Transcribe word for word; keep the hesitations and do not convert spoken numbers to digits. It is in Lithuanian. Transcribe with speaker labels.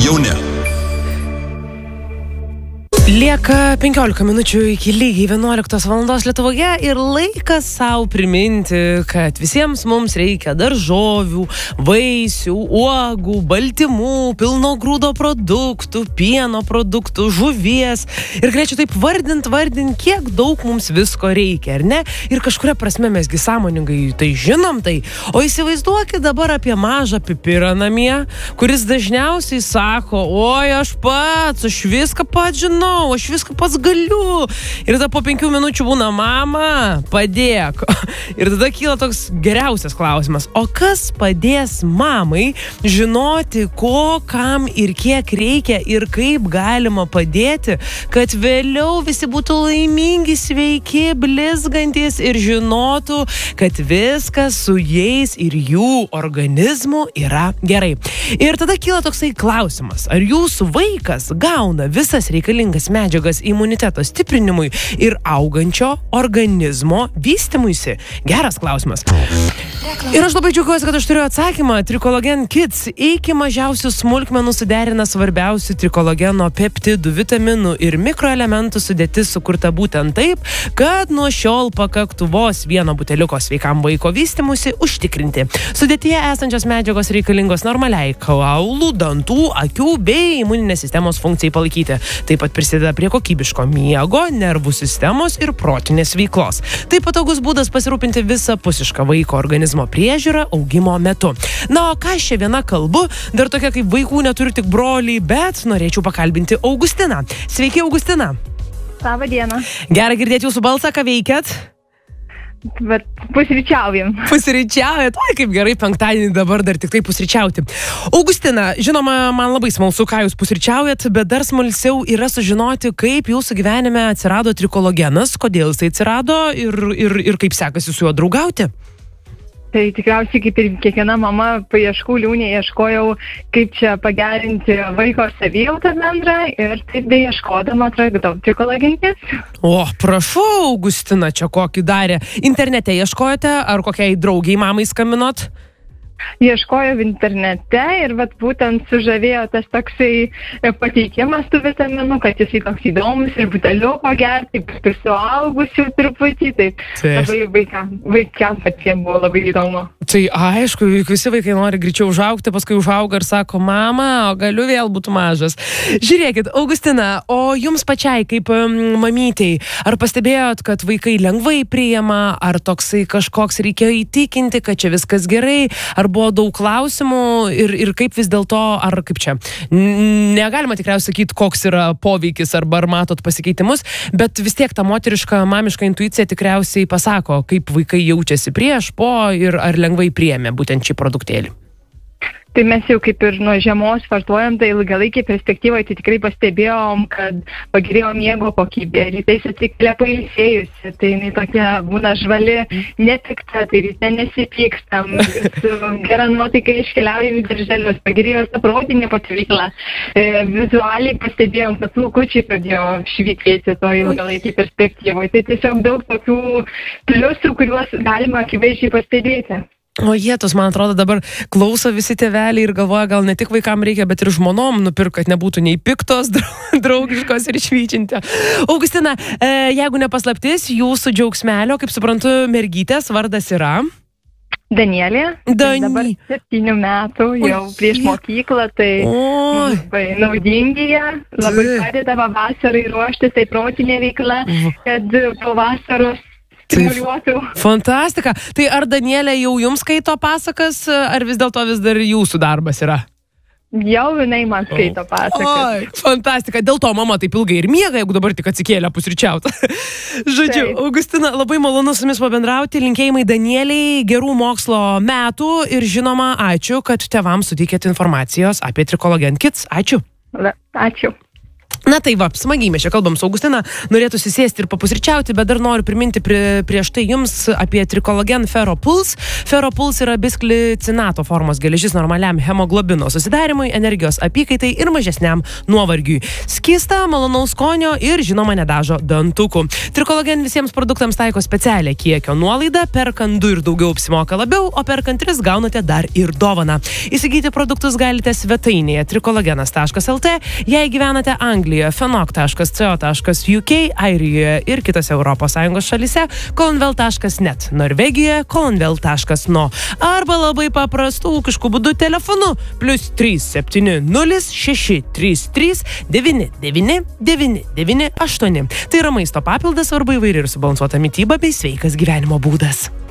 Speaker 1: jauni.
Speaker 2: Lieka penkiolika minučių iki lygiai vienuoliktos valandos Lietuvoje ir laikas savo priminti, kad visiems mums reikia daržovių, vaisių, uogų, baltymų, pilno grūdo produktų, pieno produktų, žuvies. Ir galėčiau taip vardint, vardint, kiek daug mums visko reikia, ar ne? Ir kažkuria prasme mesgi sąmoningai tai žinom tai. O įsivaizduokit dabar apie mažą pipirą namie, kuris dažniausiai sako, oi, aš pats, aš viską pats žinau. Aš viską pats galiu. Ir tada po penkių minučių būna, mama, padėk. Ir tada kyla toks geriausias klausimas. O kas padės mamai žinoti, ko, kam ir kiek reikia ir kaip galima padėti, kad vėliau visi būtų laimingi, sveiki, blizgantys ir žinotų, kad viskas su jais ir jų organizmu yra gerai. Ir tada kyla toksai klausimas. Ar jūsų vaikas gauna visas reikalingas medžiagas imuniteto stiprinimui ir augančio organizmo vystymuisi? Geras klausimas. Ir aš labai džiaugiuosi, kad aš turiu atsakymą. Trikologen Kids iki mažiausių smulkmenų suderina svarbiausių trikologeno peptidų, vitaminų ir mikroelementų sudėtis sukurta būtent taip, kad nuo šiol pakaktų vos vieno buteliuko sveikam vaiko vystymuisi užtikrinti. Sudėtyje esančios medžiagos reikalingos normaliai kaulų, dantų, akių bei imuninės sistemos funkcijai palaikyti. Taip pat prisideda prie kokybiško miego, nervų sistemos ir protinės veiklos. Tai patogus būdas pasirūpinti visapusišką vaiko organizmo priežiūrą augimo metu. Na, o ką aš čia viena kalbu, dar tokia kaip vaikų neturiu tik broliai, bet norėčiau pakalbinti Augustiną. Sveiki, Augustina.
Speaker 3: Labą dieną.
Speaker 2: Gera girdėti jūsų balsą, ką veikiat?
Speaker 3: Bet pusryčiaujam.
Speaker 2: Pusryčiaujat? Oi, kaip gerai, penktadienį dabar dar tik tai pusryčiauti. Augustina, žinoma, man labai smalsu, ką jūs pusryčiaujat, bet dar smalsiau yra sužinoti, kaip jūsų gyvenime atsirado trikologenas, kodėl jisai atsirado ir, ir, ir kaip sekasi su juo draugauti.
Speaker 3: Tai tikriausiai, kaip ir kiekviena mama, paieškų liūnė ieškojau, kaip čia pagerinti vaiko savijautą bendrą ir taip bei ieškodama atradau Trikologen Kids.
Speaker 2: O, prašau, Augustina, čia kokį darė. Internete ieškojote, ar kokiai draugiai mamai skambinot?
Speaker 3: Ieškojau internete ir vat būtent sužavėjo tas toksai pateikimas tų vitaminų, kad jisai toks įdomus ir buteliuko gerti, kaip ir suaugusių truputį, taip labai vaikam, vaikam patiems buvo labai įdomu.
Speaker 2: Tai aišku, visi vaikai nori greičiau užaugti, paskui užauga ir sako, mama, o galiu vėl būti mažas. Žiūrėkit, Augustina, o jums pačiai kaip mamytei, ar pastebėjot, kad vaikai lengvai priima, ar toksai kažkoks reikėjo įtikinti, kad čia viskas gerai, ar buvo daug klausimų ir, ir kaip vis dėlto, ar kaip čia, negalima tikriausiai sakyti, koks yra poveikis arba ar matot pasikeitimus, bet vis tiek ta moteriška, mamiška intuicija tikriausiai pasako, kaip vaikai jaučiasi prieš, po ir ar lengvai priėmė būtent šį produktėlį.
Speaker 3: Tai mes jau kaip ir nuo žiemos vartojam, tai ilgalaikį perspektyvoje tai tikrai pastebėjom, kad pagerėjo miego kokybė, rytais atsikėlė pailsėjusi, tai jinai tokia būna žvali, nepikta, tai ryte nesipykstam, gera nuotaika iškeliauja į darželius, pagerėjo ta protinė veikla. E, vizualiai pastebėjom, kad lūkučiai pradėjo švytėti to ilgalaikį perspektyvoje, tai tiesiog daug tokių pliusų, kuriuos galima akivaizdžiai pastebėti.
Speaker 2: O jėtus, man atrodo, dabar klauso visi tėveliai ir galvoja, gal ne tik vaikam reikia, bet ir žmonom nupirk, kad nebūtų nei piktos, draugiškos ir švyčinti. Augustina, e, jeigu nepaslaptis, jūsų džiaugsmelio, kaip suprantu, mergytės vardas yra?
Speaker 3: Danielė.
Speaker 2: Dani...
Speaker 3: Dabar septynių metų, jau
Speaker 2: Oi.
Speaker 3: prieš mokyklą, tai
Speaker 2: Oi.
Speaker 3: labai naudingi jie, labai padeda vasarai ruoštis, tai protinė veikla, kad po vasaros stimuliuotų.
Speaker 2: Fantastika. Tai ar Danielė jau jums skaito pasakas, ar vis dėlto vis dar jūsų darbas yra?
Speaker 3: Jau jinai man skaito pasakas.
Speaker 2: Oi, fantastika. Dėl to mama taip ilgai ir miega, jeigu dabar tik atsikėlė pusryčiauti. Žodžiu,
Speaker 3: Taip.
Speaker 2: Augustina, labai malonu su jumis pabendrauti. Linkėjimai Danieliai, gerų mokslo metų ir žinoma, ačiū, kad tėvams suteikėt informacijos apie Trikologen Kids. Ačiū.
Speaker 3: La, ačiū.
Speaker 2: Na tai va, smagiai mes čia kalbam su Augustina, norėtų susėsti ir papusryčiauti, bet dar noriu priminti prie, prieš tai jums apie Trikologen Ferropuls. Ferropuls yra bisklicinato formos geležis normaliam hemoglobino susidarimui, energijos apykaitai ir mažesniam nuovargiui. Skystą, malonaus skonio ir žinoma nedažo dantukų. Trikologen visiems produktams taiko specialią kiekio nuolaidą, perkant du ir daugiau apsimoka labiau, o perkant tris gaunate dar ir dovaną. Įsigyti produktus galite svetainėje trikologenas taškas el tė, jei gyvenate Anglijoje, fenok taškas co taškas uk, Airijoje ir kitose Europos Sąjungos šalyse, kolonvel taškas net, Norvegijoje kolonvel taškas no. Arba labai paprastų ūkiškų būdų telefonu plius trys septyni nulis šeši trys trys devyni devyni devyni devyni aštuoni. Tai yra maisto papildas, svarbu įvairi ir subalansuota mityba bei sveikas gyvenimo būdas.